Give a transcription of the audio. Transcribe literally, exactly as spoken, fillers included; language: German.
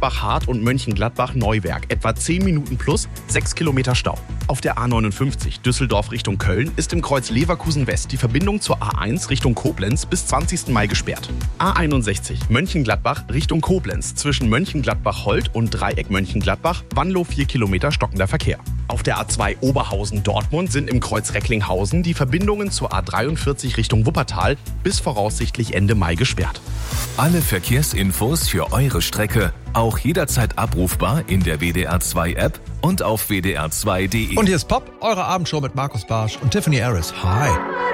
Mönchengladbach-Hart und Mönchengladbach-Neuwerk etwa zehn Minuten plus sechs Kilometer Stau. Auf der A neunundfünfzig Düsseldorf Richtung Köln ist im Kreuz Leverkusen West die Verbindung zur A eins Richtung Koblenz bis zwanzigsten Mai gesperrt. A einundsechzig Mönchengladbach Richtung Koblenz zwischen Mönchengladbach-Holt und Dreieck Mönchengladbach, Wanlo vier Kilometer stockender Verkehr. Auf der A zwei Oberhausen-Dortmund sind im Kreuz Recklinghausen die Verbindungen zur A dreiundvierzig Richtung Wuppertal bis voraussichtlich Ende Mai gesperrt. Alle Verkehrsinfos für eure Strecke auch jederzeit abrufbar in der W D R zwei App und auf w d r zwei punkt d e. Und hier ist Pop, eure Abendshow mit Markus Barsch und Tiffany Harris. Hi.